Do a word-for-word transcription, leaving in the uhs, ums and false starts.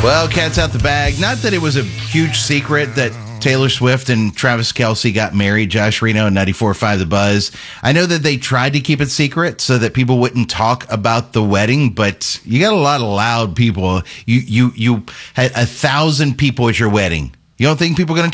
Well, cat's out the bag. Not that it was a huge secret that Taylor Swift and Travis Kelce got married. Josh Reno and ninety-four point five The Buzz. I know that they tried to keep it secret so that people wouldn't talk about the wedding, but you got a lot of loud people. You you you had a thousand people at your wedding. You don't think people are going to